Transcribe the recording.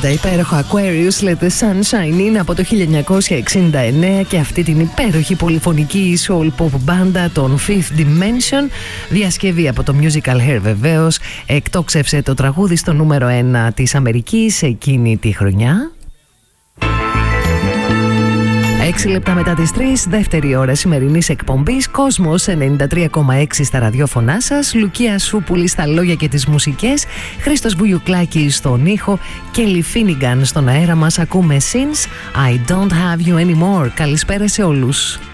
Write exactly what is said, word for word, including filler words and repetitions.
πάντα υπέροχο Aquarius Let the Sunshine είναι από το χίλια εννιακόσια εξήντα εννέα και αυτή την υπέροχη πολυφωνική soul pop μπάντα των Fifth Dimension, διασκευή από το Musical Hair βεβαίως, εκτόξευσε το τραγούδι στο νούμερο ένα της Αμερικής εκείνη τη χρονιά. Έξι λεπτά μετά τις τρεις, δεύτερη ώρα σημερινής εκπομπής, Κόσμος ενενήντα τρία κόμμα έξι στα ραδιόφωνά σας, Λουκία Σούπουλη στα λόγια και τις μουσικές, Χρήστος Μπουγιουκλάκης στον ήχο, Kelly Finnegan στον αέρα μας. Ακούμε Since I Don't Have You Anymore. Καλησπέρα σε όλους.